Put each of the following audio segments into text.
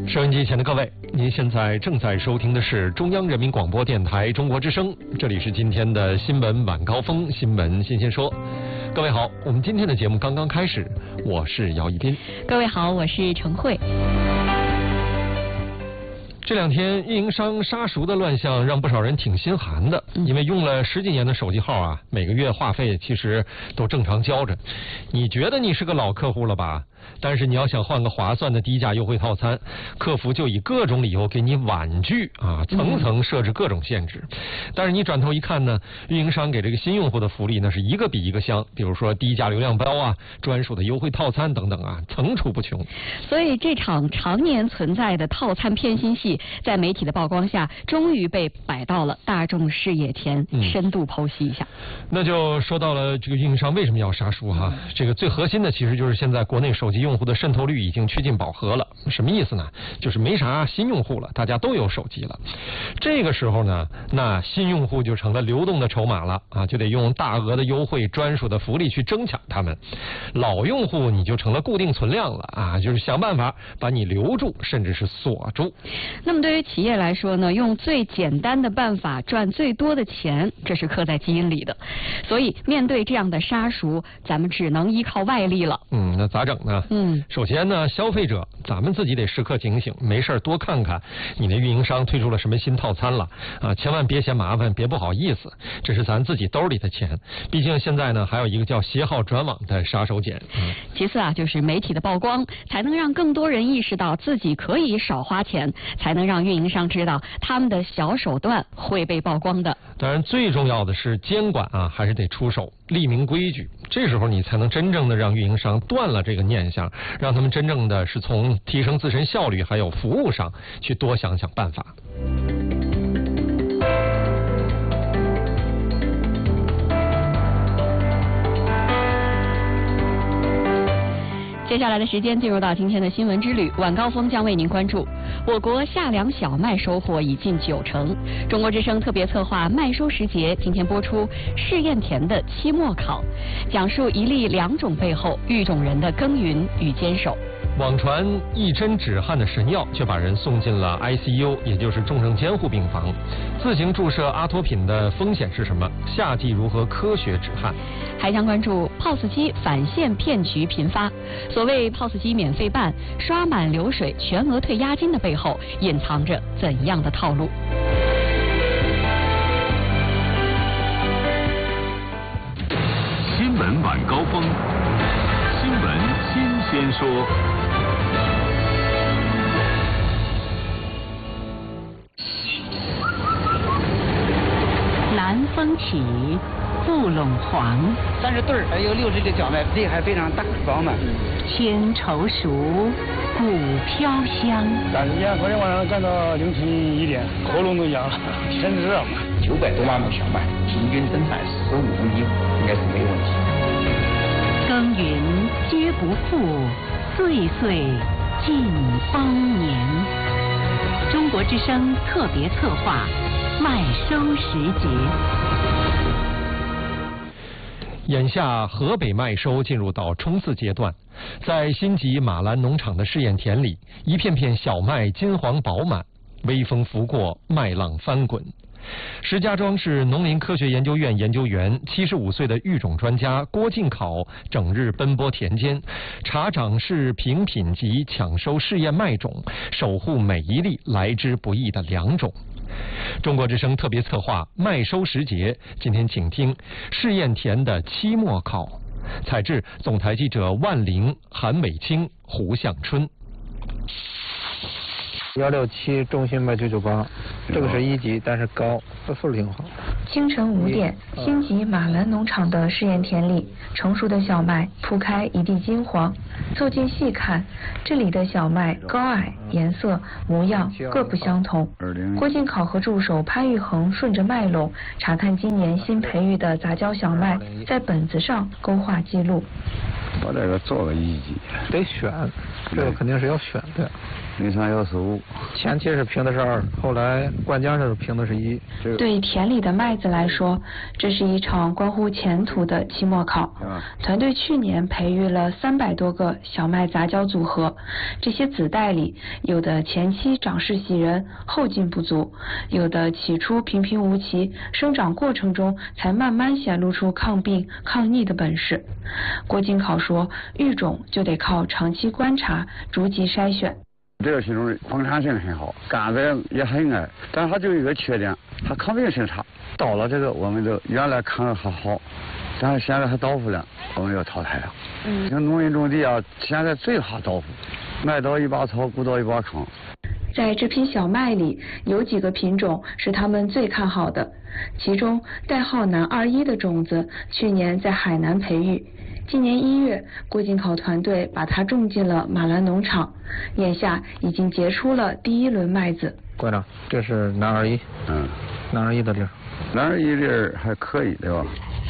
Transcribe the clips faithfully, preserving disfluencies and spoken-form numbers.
收音机前的各位，您现在正在收听的是中央人民广播电台中国之声，这里是今天的新闻晚高峰，新闻新鲜说。各位好，我们今天的节目刚刚开始，我是姚一斌。 各位好，我是程慧。 这两天运营商杀熟的乱象让不少人挺心寒的，因为用了十几年的手机号啊，每个月话费其实都正常交着。你觉得你是个老客户了吧？但是你要想换个划算的低价优惠套餐，客服就以各种理由给你婉拒啊，层层设置各种限制。但是你转头一看呢，运营商给这个新用户的福利那是一个比一个香，比如说低价流量包啊、专属的优惠套餐等等啊，层出不穷。 所以这场常年存在的套餐骗心戏，在媒体的曝光下，终于被摆到了大众视野前，深度剖析一下。 嗯、那就说到了这个运营商为什么要杀熟哈？这个最核心的其实就是现在国内手机用户的渗透率已经趋近饱和了。什么意思呢？就是没啥新用户了，大家都有手机了。这个时候呢，那新用户就成了流动的筹码了啊，就得用大额的优惠、专属的福利去争抢他们。老用户你就成了固定存量了啊，就是想办法把你留住，甚至是锁住。 那么对于企业来说呢，用最简单的办法赚最多的钱，这是刻在基因里的。所以面对这样的杀熟，咱们只能依靠外力了。 嗯，那咋整呢？ 嗯， 首先呢，消费者咱们自己得时刻警醒，没事多看看你那运营商推出了什么新套餐了啊，千万别嫌麻烦，别不好意思，这是咱自己兜里的钱。毕竟现在呢，还有一个叫携号转网的杀手锏。嗯、 其次啊，就是媒体的曝光，才能让更多人意识到自己可以少花钱，才能让运营商知道他们的小手段会被曝光的。 当然，最重要的是监管啊，还是得出手，立明规矩。这时候你才能真正的让运营商断了这个念想，让他们真正的是从提升自身效率还有服务上去多想想办法。 接下来的时间进入到今天的新闻之旅，晚高峰将为您关注我国夏粮小麦收获已近九成。中国之声特别策划麦收时节今天播出试验田的期末考，讲述一粒两种背后育种人的耕耘与坚守。 网传一针止汗的神药，却把人送进了 I C U， 也就是重症监护病房。自行注射阿托品的风险是什么？夏季如何科学止汗？ 还将关注 P O S 机返现骗局频发。所谓 P O S 机免费办、刷满流水、全额退押金的背后，隐藏着怎样的套路？ 新闻晚高峰，新闻新鲜说。 南风起，雾陇黄。 三十对儿，还有六十个小麦，这还非常大饱满。 天稠熟，谷飘香。 但是呀，昨天晚上干到凌晨一点，喉咙都痒了，天热嘛。 九百多万亩小麦，平均生产十五公斤，应该是没有问题。 耕耘皆不负，岁岁尽丰年。中国之声特别策划麦收时节。 眼下河北麦收进入到冲刺阶段，在新集马兰农场的试验田里，一片片小麦金黄饱满，微风拂过，麦浪翻滚。石家庄市农林科学研究院研究员、七十五岁的育种专家郭进考整日奔波田间，查长势、评品级、抢收试验麦种，守护每一粒来之不易的良种。中国之声特别策划麦收时节，今天请听试验田的期末考。采制总台记者万玲、韩伟清、胡向春。 幺六七中心麦九九八，这个是一级，但是高，这素质挺好。 清晨五点，新集马兰农场的试验田里，成熟的小麦铺开一地金黄。凑近细看，这里的小麦高矮、颜色、模样各不相同。郭进考和助手潘玉恒顺着麦垄查看今年新培育的杂交小麦，在本子上勾画记录。 我这个做个一级， 得选，这个肯定是要选的。 那场要是五， 前期是评的是二，后来冠将是评的是一。 对田里的麦子来说，这是一场关乎前途的期末考。团队去年培育了三百多个小麦杂交组合，这些子代里，有的前期长势喜人，后劲不足；有的起初平平无奇，生长过程中才慢慢显露出抗病抗逆的本事。郭金考说，育种就得靠长期观察，逐级筛选。 这个品种生产性很好，杆子也很矮，但是它就有一个缺点，它抗病性差。到了这个，我们就原来看着还好，但是现在还倒伏了，我们要淘汰了。嗯，像农民种地啊，现在最怕倒伏，麦倒一把草，谷倒一把糠。 在这批小麦里，有几个品种是他们最看好的，其中代号南二一的种子，去年在海南培育。今年一月，郭金考团队把它种进了马兰农场，眼下已经结出了第一轮麦子。 馆长，这是南二一， 嗯， 南二一的粒儿， 南二一粒儿还可以，对吧？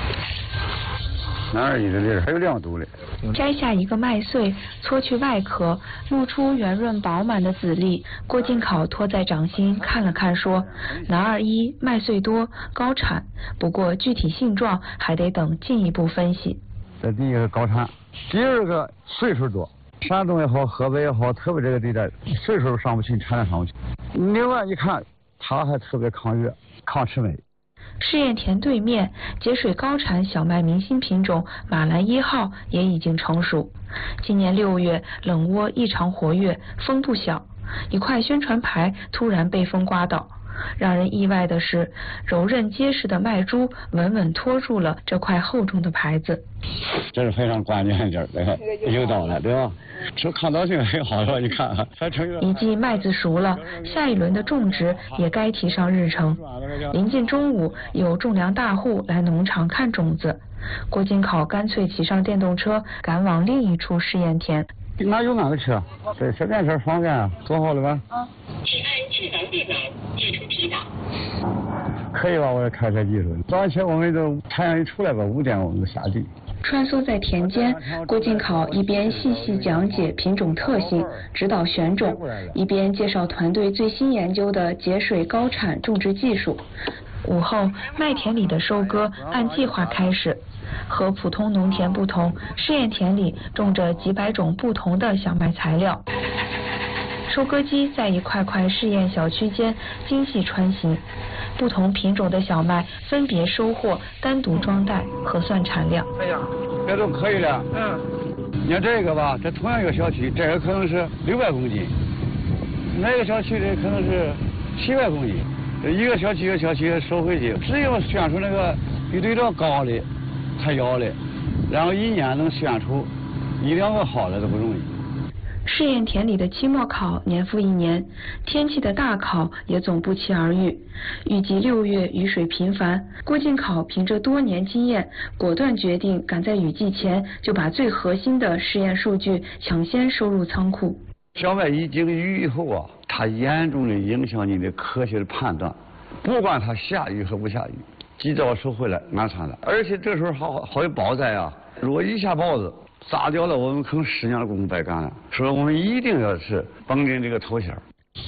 南二一的粒儿还有亮度嘞。 摘下一个麦穗，搓去外壳，露出圆润饱满的籽粒。郭金考托在掌心看了看，说：“南二一麦穗多，高产，不过具体性状还得等进一步分析。” 这第一个高产，第二个岁数多，山东也好，河北也好，特别这个地带岁数上不去，产量上不去。另外一看，它还特别抗越、抗吃霉。 试验田对面节水高产小麦明星品种马兰一号也已经成熟。今年六月冷窝异常活跃，风不小，一块宣传牌突然被风刮倒。让人意外的是，柔韧结实的麦株稳稳托住了这块厚重的牌子。 这是非常关键的点，对吧？有道了，对吧？说抗倒性很好了，你看还成。 一季麦子熟了，下一轮的种植也该提上日程。临近中午，有种粮大户来农场看种子，郭金考干脆骑上电动车赶往另一处试验田。 哪有哪个车？对，随便车方便啊，做好了吧？ 啊。请按智能电脑解除提档。 可以吧？我的开车技术。早起我们都太阳一出来吧，五点我们就下地。 穿梭在田间，郭金考一边细细讲解品种特性，指导选种，一边介绍团队最新研究的节水高产种植技术。午后，麦田里的收割按计划开始。和普通农田不同，试验田里种着几百种不同的小麦材料。收割机在一块块试验小区间精细穿行，不同品种的小麦分别收获，单独装袋，核算产量。 哎呀，这都可以了。嗯。你看这个吧，这同样一个小区，这个可能是六百公斤，那个小区的可能是七百公斤。这一个小区一个小区收回去，只有选出那个比对照高的才要的，然后一年能选出一两个好的都不容易。 试验田里的期末考年复一年，天气的大考也总不期而遇。预计六月雨水频繁，郭金考凭着多年经验，果断决定赶在雨季前就把最核心的试验数据抢先收入仓库。 小麦一经雨以后啊，它严重的影响你的科学的判断，不管它下雨和不下雨，及早收回来安全了。而且这时候好好有雹灾啊，如果一下雹子砸掉了，我们可能十年的功夫白干了。所以我们一定要是绷紧这个头衔。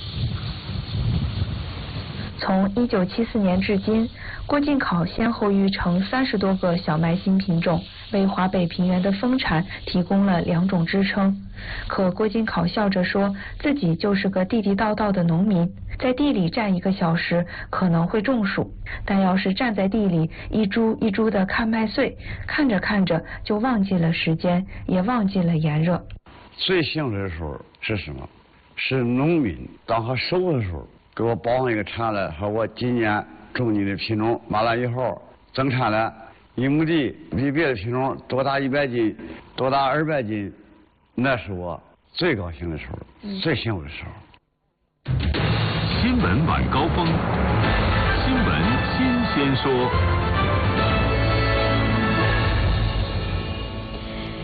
从一九七四年至今，郭金考先后育成三十多个小麦新品种，为华北平原的丰产提供了两种支撑。可郭金考笑着说，自己就是个地地道道的农民，在地里站一个小时可能会中暑，但要是站在地里一株一株的看麦穗，看着看着就忘记了时间，也忘记了炎热。 最幸运的时候是什么？是农民当他收的时候给我报上一个产了，说我今年种你的品种马兰一号增产了一亩地，比别的品种多大一百斤，多大二百斤，那是我最高兴的时候，嗯、最幸福的时候。 新闻晚高峰，新闻新鲜说。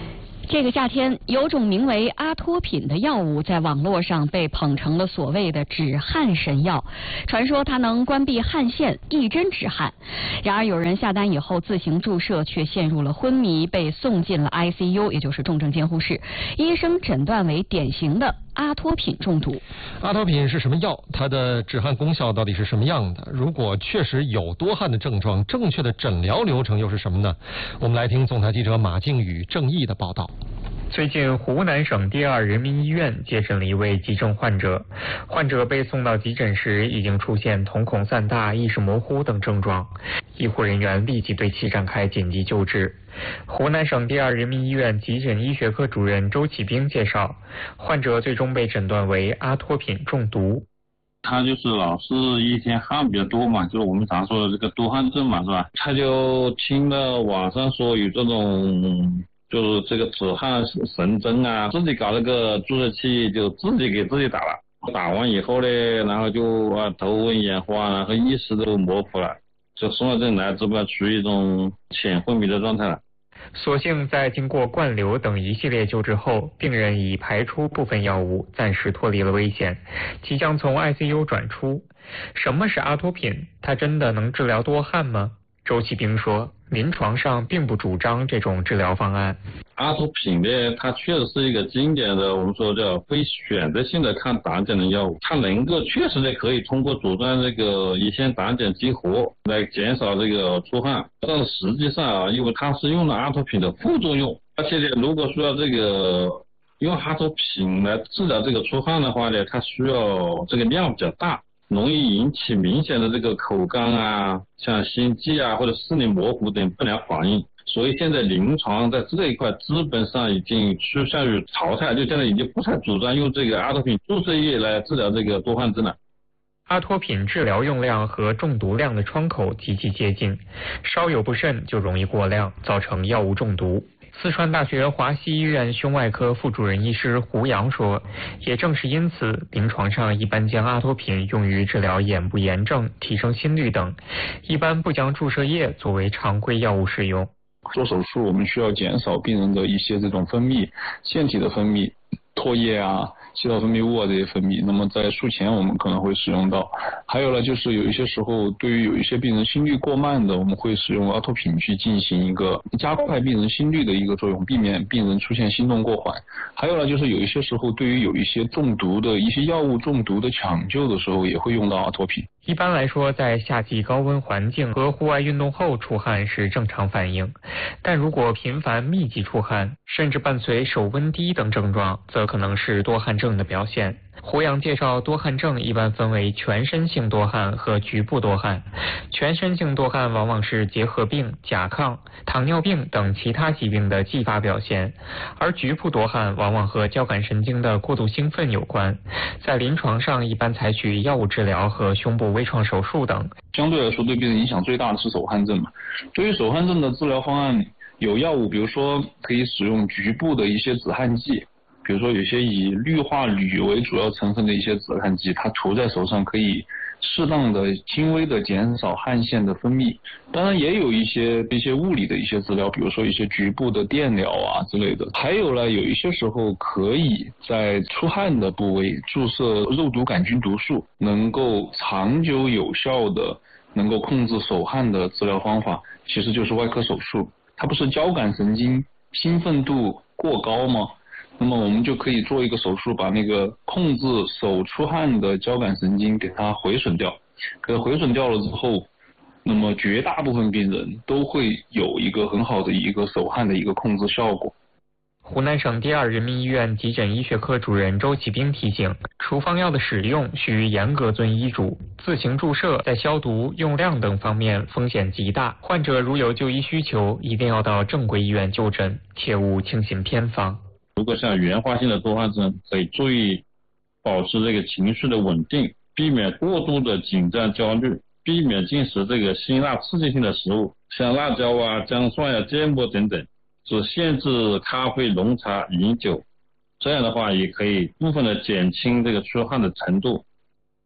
这个夏天，有种名为阿托品的药物在网络上被捧成了所谓的止汗神药，传说它能关闭汗腺，一针止汗。然而有人下单以后自行注射，却陷入了昏迷，被送进了 I C U， 也就是重症监护室。医生诊断为典型的阿托品中毒。 阿托品是什么药？它的止汗功效到底是什么样的？如果确实有多汗的症状，正确的诊疗流程又是什么呢？我们来听总台记者马靖宇、郑毅的报道。 最近，湖南省第二人民医院接诊了一位急症患者。患者被送到急诊时，已经出现瞳孔散大、意识模糊等症状。医护人员立即对其展开紧急救治。湖南省第二人民医院急诊医学科主任周启兵介绍，患者最终被诊断为阿托品中毒。 他就是老是一天汗比较多嘛，就是我们常说的这个多汗症嘛，是吧？他就听到网上说有这种就是这个止汗神针啊，自己搞了个注射器，就自己给自己打了。打完以后呢，然后就啊头昏眼花，然后意识都模糊了，就送到这里来之后处于一种浅昏迷的状态了。 所幸在经过灌流等一系列救治后，病人已排出部分药物，暂时脱离了危险，即将从 I C U 转出。什么是阿托品？它真的能治疗多汗吗？周启兵说，临床上并不主张这种治疗方案。 阿托品呢，它确实是一个经典的，我们说叫非选择性的抗胆碱的药物，它能够确实的可以通过阻断这个乙酰胆碱激活来减少这个出汗，但是实际上啊，因为它是用了阿托品的副作用，而且呢，如果说要这个用阿托品来治疗这个出汗的话呢，它需要这个量比较大，容易引起明显的这个口干啊、像心悸啊或者视力模糊等不良反应。所以现在临床在这一块基本上已经趋向于淘汰，就现在已经不太主张用这个阿托品注射液来治疗这个多汗症了。 阿托品治疗用量和中毒量的窗口极其接近，稍有不慎就容易过量，造成药物中毒。四川大学华西医院胸外科副主任医师胡杨说，也正是因此，临床上一般将阿托品用于治疗眼部炎症、提升心率等，一般不将注射液作为常规药物使用。 做手术我们需要减少病人的一些这种分泌，腺体的分泌、唾液啊、气道分泌物啊这些分泌，那么在术前我们可能会使用到。还有呢，就是有一些时候对于有一些病人心率过慢的，我们会使用阿托品去进行一个加快病人心率的一个作用，避免病人出现心动过缓。还有呢，就是有一些时候对于有一些中毒的一些药物中毒的抢救的时候，也会用到阿托品。 一般来说，在夏季高温环境和户外运动后出汗是正常反应，但如果频繁密集出汗，甚至伴随手温低等症状，则可能是多汗症的表现。胡杨介绍，多汗症一般分为全身性多汗和局部多汗。全身性多汗往往是结核病、甲亢、糖尿病等其他疾病的继发表现，而局部多汗往往和交感神经的过度兴奋有关。在临床上，一般采取药物治疗和胸部微创手术等。 相对来说，对病人影响最大的是手汗症嘛。对于手汗症的治疗方案，有药物，比如说可以使用局部的一些止汗剂。比如说有些以氯化铝为主要成分的一些止汗剂，它涂在手上可以适当的轻微的减少汗腺的分泌。当然也有一些一些物理的一些治疗，比如说一些局部的电疗啊之类的。还有呢，有一些时候可以在出汗的部位注射肉毒杆菌毒素，能够长久有效的能够控制手汗的治疗方法，其实就是外科手术。它不是交感神经兴奋度过高吗？那么我们就可以做一个手术，把那个控制手出汗的交感神经给它毁损掉。给它毁损掉了之后，那么绝大部分病人都会有一个很好的一个手汗的一个控制效果。 湖南省第二人民医院急诊医学科主任周启兵提醒，处方药的使用需严格遵医嘱，自行注射在消毒、用量等方面风险极大。患者如有就医需求，一定要到正规医院就诊，切勿轻信偏方。 如果像原发性的多汗症，可以注意保持这个情绪的稳定，避免过度的紧张焦虑，避免进食这个辛辣刺激性的食物，像辣椒啊、姜蒜啊、芥末等等，只限制咖啡、浓茶、饮酒，这样的话也可以部分的减轻这个出汗的程度。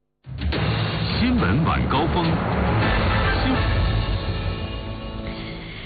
新闻晚高峰。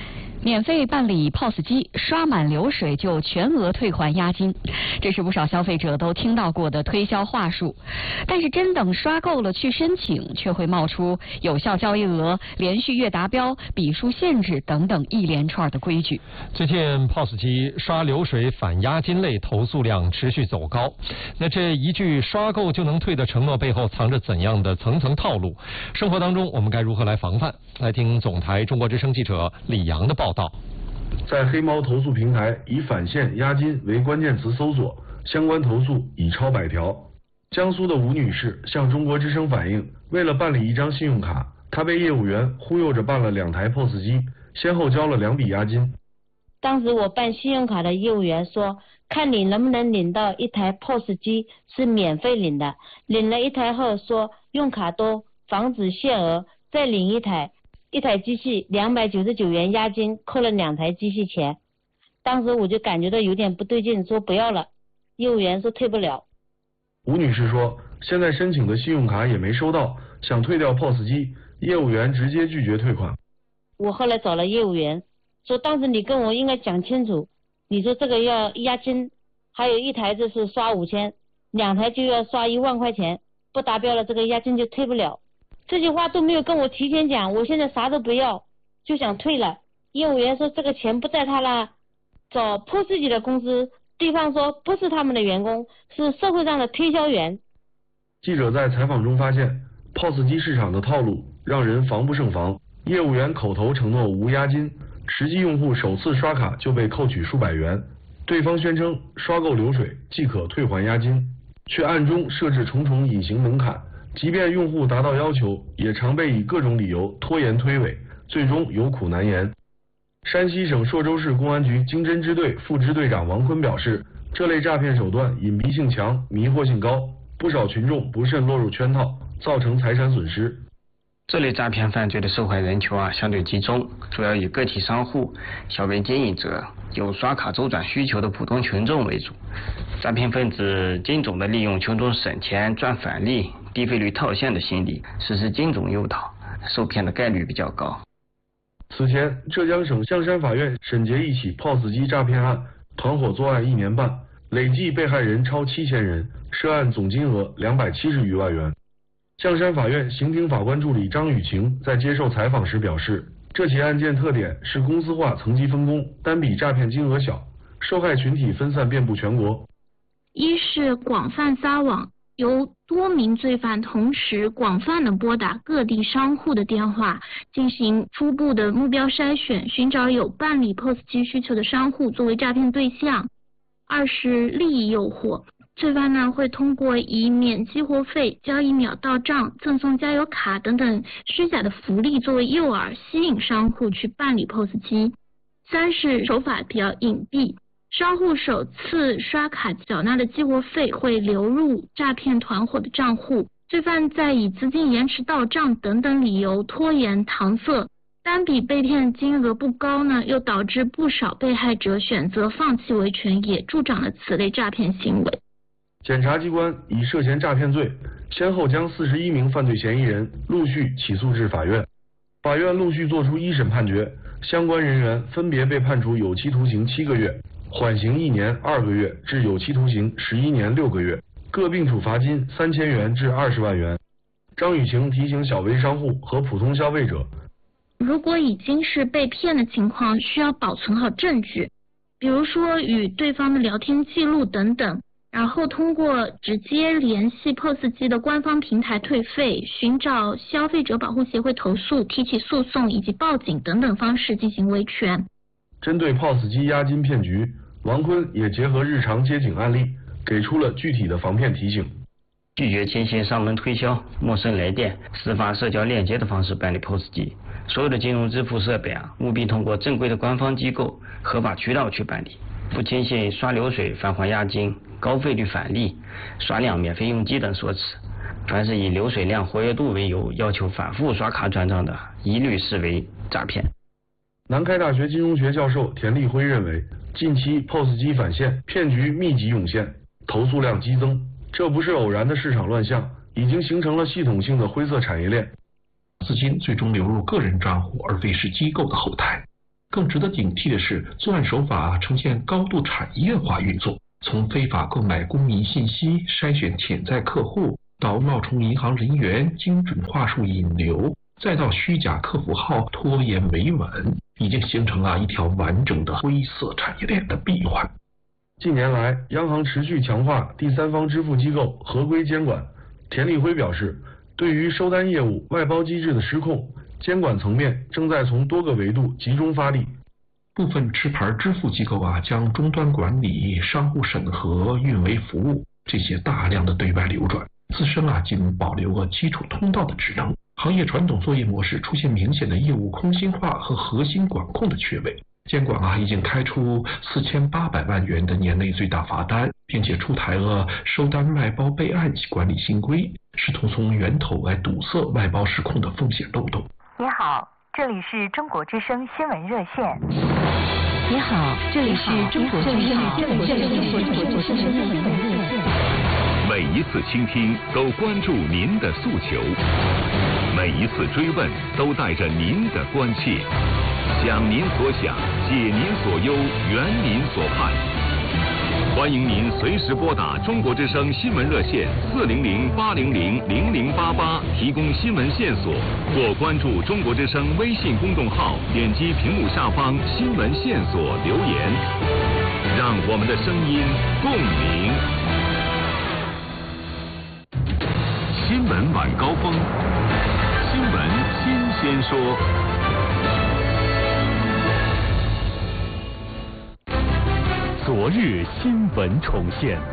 免费办理 P O S 机，刷满流水就全额退还押金，这是不少消费者都听到过的推销话术。但是真等刷够了去申请，却会冒出有效交易额、连续月达标、笔数限制等等一连串的规矩。 最近 P O S 机刷流水返押金类投诉量持续走高，那这一句刷够就能退的承诺背后藏着怎样的层层套路？生活当中我们该如何来防范？来听总台中国之声记者李阳的报道。 在黑猫投诉平台以返现押金为关键词搜索，相关投诉已超百条。江苏的吴女士向中国之声反映，为了办理一张信用卡，她被业务员忽悠着办了两台 P O S 机，先后交了两笔押金。 当时我办信用卡的业务员说，看你能不能领到一台 P O S 机是免费领的，领了一台后说用卡多防止限额，再领一台。一台机器两百九十九元押金，扣了两台机器钱。当时我就感觉到有点不对劲，说不要了。业务员说退不了。 吴女士说，现在申请的信用卡也没收到，想退掉 P O S 机，业务员直接拒绝退款。 我后来找了业务员，说当时你跟我应该讲清楚，你说这个要押金，还有一台就是刷五千，两台就要刷一万块钱，不达标了这个押金就退不了。这句话都没有跟我提前讲，我现在啥都不要，就想退了。业务员说这个钱不在他那，找P O S 机的公司，对方说不是他们的员工，是社会上的推销员。 记者在采访中发现 ，P O S 机市场的套路让人防不胜防。业务员口头承诺无押金，实际用户首次刷卡就被扣取数百元。对方宣称刷够流水即可退还押金，却暗中设置重重隐形门槛。即便用户达到要求，也常被以各种理由拖延推诿，最终有苦难言。山西省朔州市公安局经侦支队副支队长王坤表示，这类诈骗手段隐蔽性强，迷惑性高，不少群众不慎落入圈套，造成财产损失。 这类诈骗犯罪的受害人群啊相对集中，主要以个体商户、小微经营者、有刷卡周转需求的普通群众为主。诈骗分子精准地利用群众省钱赚返利、低费率套现的心理，实施精准诱导，受骗的概率比较高。 此前，浙江省象山法院审结一起 P O S 机诈骗案，团伙作案一年半，累计被害人超七千人，涉案总金额两百七十余万元。象山法院刑庭法官助理张雨晴在接受采访时表示，这起案件特点是公司化层级分工，单笔诈骗金额小，受害群体分散遍布全国。 一是广泛撒网，由多名罪犯同时广泛的拨打各地商户的电话，进行初步的目标筛选，寻找有办理 P O S 机需求的商户作为诈骗对象。二是利益诱惑，罪犯呢会通过以免激活费、交易秒到账、赠送加油卡等等虚假的福利作为诱饵，吸引商户去办理 P O S 机。三是手法比较隐蔽，商户首次刷卡缴纳的激活费会流入诈骗团伙的账户，罪犯在以资金延迟到账等等理由拖延搪塞，单笔被骗金额不高呢，又导致不少被害者选择放弃维权，也助长了此类诈骗行为。 检察机关以涉嫌诈骗罪，先后将四十一名犯罪嫌疑人陆续起诉至法院。法院陆续作出一审判决，相关人员分别被判处有期徒刑七个月、缓刑一年二个月至有期徒刑十一年六个月，各并处罚金三千元至二十万元。张雨晴提醒小微商户和普通消费者， 如果已经是被骗的情况，需要保存好证据，比如说与对方的聊天记录等等，然后通过直接联系 P O S 机的官方平台退费、寻找消费者保护协会投诉、提起诉讼以及报警等等方式进行维权。 针对 P O S 机押金骗局，王坤也结合日常接警案例，给出了具体的防骗提醒。 拒绝轻信上门推销、陌生来电、私发社交链接的方式办理 P O S 机。所有的金融支付设备啊，务必通过正规的官方机构、合法渠道去办理，不轻信刷流水返还押金、高费率返利、刷两免费用机等说辞。凡是以流水量、活跃度为由要求反复刷卡转账的，一律视为诈骗。 南开大学金融学教授田立辉认为，近期 P O S 机返现骗局密集涌现，投诉量激增，这不是偶然的市场乱象，已经形成了系统性的灰色产业链。 资金最终流入个人账户，而非是机构的后台。 更值得警惕的是，作案手法呈现高度产业化运作，从非法购买公民信息、筛选潜在客户，到冒充银行人员、精准话术引流，再到虚假客服号拖延维稳，已经形成了一条完整的灰色产业链的闭环。 近年来，央行持续强化第三方支付机构合规监管。田立辉表示，对于收单业务外包机制的失控，监管层面正在从多个维度集中发力。 部分持牌支付机构啊，将终端管理、商户审核、运维服务这些大量的对外流转，自身啊仅保留了基础通道的职能。行业传统作业模式出现明显的业务空心化和核心管控的缺位。监管啊已经开出四千八百万元的年内最大罚单，并且出台了收单外包备案及管理新规，试图从源头来堵塞外包失控的风险漏洞。 你好，这里是中国之声新闻热线。 你好，这里是中国之声新闻热线。 每一次倾听都关注您的诉求，每一次追问都带着您的关切。想您所想，解您所忧，圆您所盼。欢迎您随时拨打中国之声新闻热线四零零八零零零零八八提供新闻线索，或关注中国之声微信公众号，点击屏幕下方新闻线索留言，让我们的声音共鸣。新闻晚高峰，新闻新鲜说。 昨日新闻重现，